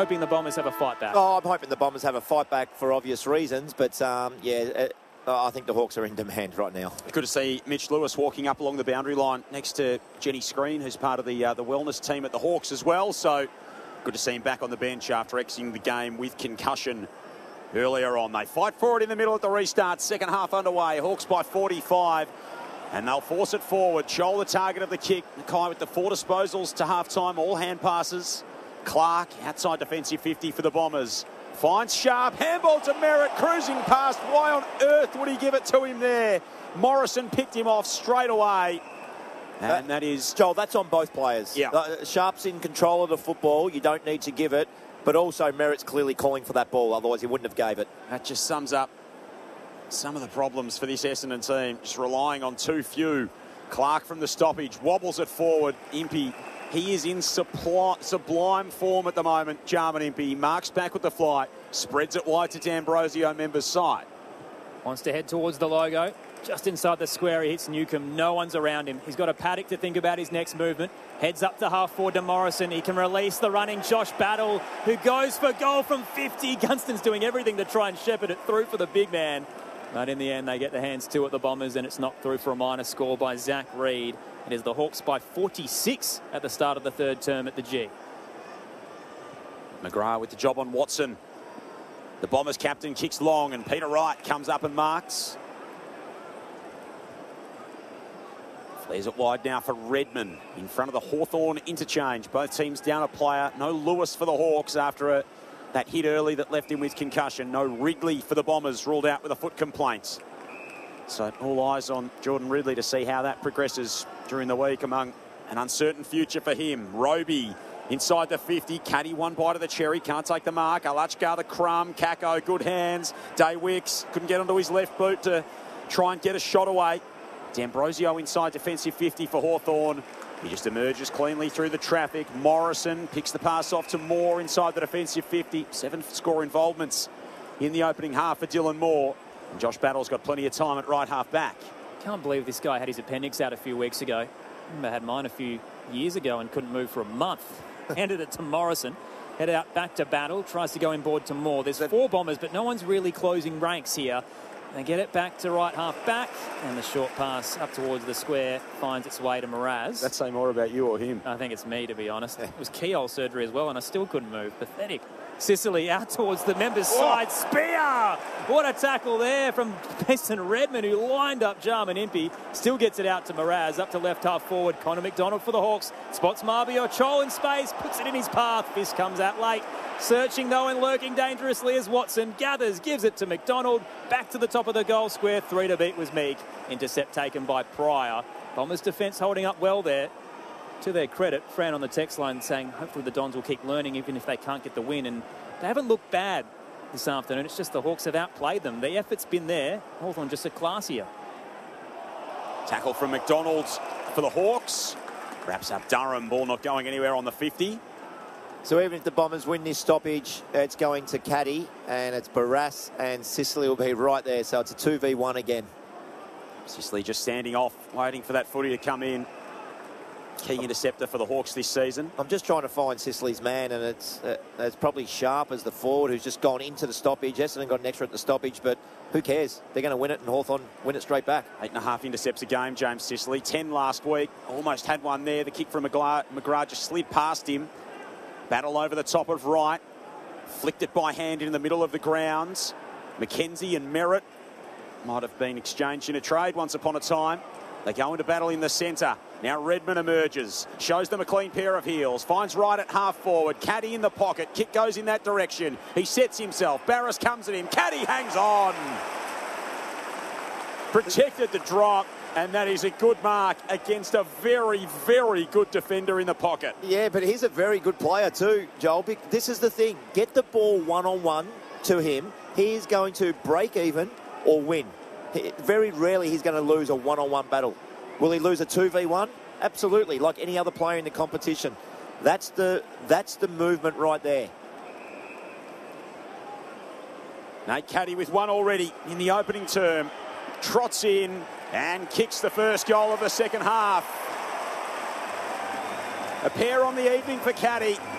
hoping the Bombers have a fight back. Oh, I'm hoping the Bombers have a fight back for obvious reasons, but I think the Hawks are in demand right now. Good to see Mitch Lewis walking up along the boundary line next to Jenny Screen, who's part of the wellness team at the Hawks as well. So good to see him back on the bench after exiting the game with concussion earlier on. They fight for it in the middle at the restart. Second half underway. Hawks by 45. And they'll force it forward. Scholl the target of the kick. Nakai with the 4 disposals to half-time. All hand passes. Clark outside defensive 50 for the Bombers. Finds Sharp. Handball to Merritt. Cruising past. Why on earth would he give it to him there? Morrison picked him off straight away. And that is... Joel, that's on both players. Yeah. Sharp's in control of the football. You don't need to give it. But also Merritt's clearly calling for that ball. Otherwise he wouldn't have gave it. That just sums up some of the problems for this Essendon team, just relying on too few. Clark from the stoppage, wobbles it forward. Impey, he is in sublime form at the moment. Jarman Impey, he marks back with the flight, spreads it wide to D'Ambrosio, members side. Wants to head towards the logo. Just inside the square, he hits Newcombe. No one's around him. He's got a paddock to think about his next movement. Heads up to half forward to Morrison. He can release the running Josh Battle, who goes for goal from 50. Gunston's doing everything to try and shepherd it through for the big man. But in the end, they get the hands 2 at the Bombers, and it's knocked through for a minor score by Zach Reid. It is the Hawks by 46 at the start of the third term at the G. McGrath with the job on Watson. The Bombers captain kicks long, and Peter Wright comes up and marks. Flares it wide now for Redman in front of the Hawthorn interchange. Both teams down a player. No Lewis for the Hawks after that hit early that left him with concussion. No Ridley for the Bombers, ruled out with a foot complaint. So all eyes on Jordan Ridley to see how that progresses during the week among an uncertain future for him. Roby inside the 50. Caddy one bite of the cherry. Can't take the mark. Alachgar the crumb. Kako, good hands. Daywicks couldn't get onto his left boot to try and get a shot away. D'Ambrosio inside defensive 50 for Hawthorn. He just emerges cleanly through the traffic. Morrison picks the pass off to Moore inside the defensive 50. 7 score involvements in the opening half for Dylan Moore. And Josh Battle's got plenty of time at right half back. Can't believe this guy had his appendix out a few weeks ago. I remember I had mine a few years ago and couldn't move for a month. Handed it to Morrison. Head out back to Battle. Tries to go inboard to Moore. There's 4 Bombers, but no one's really closing ranks here. They get it back to right half back, and the short pass up towards the square finds its way to Mraz. That say more about you or him? I think it's me, to be honest. It was keyhole surgery as well, and I still couldn't move. Pathetic. Sicily out towards the members' side. Spear! What a tackle there from Mason Redman, who lined up Jarman Impey. Still gets it out to Mraz, up to left half forward. Connor McDonald for the Hawks. Spots Mabior Chol in space, puts it in his path. Fist comes out late. Searching though and lurking dangerously as Watson gathers, gives it to McDonald. Back to the top of the goal square. 3 to beat was Meek. Intercept taken by Pryor. Bombers defence holding up well there. To their credit, Fran on the text line saying hopefully the Dons will keep learning even if they can't get the win. And they haven't looked bad this afternoon. It's just the Hawks have outplayed them. The effort's been there. Hawthorn just a classier. Tackle from McDonald for the Hawks. Wraps up Durham. Ball not going anywhere on the 50. So even if the Bombers win this stoppage, it's going to Caddy, and it's Barras, and Sicily will be right there. So it's a 2v1 again. Sicily just standing off, waiting for that footy to come in. Key interceptor for the Hawks this season. I'm just trying to find Sicily's man, and it's probably Sharp as the forward who's just gone into the stoppage. Essendon got an extra at the stoppage, but who cares? They're going to win it, and Hawthorn win it straight back. 8.5 intercepts a game, James Sicily. 10 last week. Almost had one there. The kick from McGrath just slid past him. Battle over the top of Wright. Flicked it by hand in the middle of the grounds. McKenzie and Merritt might have been exchanged in a trade once upon a time. They go into battle in the centre. Now Redman emerges. Shows them a clean pair of heels. Finds Wright at half forward. Caddy in the pocket. Kick goes in that direction. He sets himself. Barras comes at him. Caddy hangs on. Protected the drop. And that is a good mark against a very, very good defender in the pocket. Yeah, but he's a very good player too, Joel. This is the thing. Get the ball one-on-one to him. He is going to break even or win. Very rarely he's going to lose a one-on-one battle. Will he lose a 2v1? Absolutely, like any other player in the competition. That's the movement right there. Nate Caddy with one already in the opening term. Trots in and kicks the first goal of the second half. A pair on the evening for Caddy.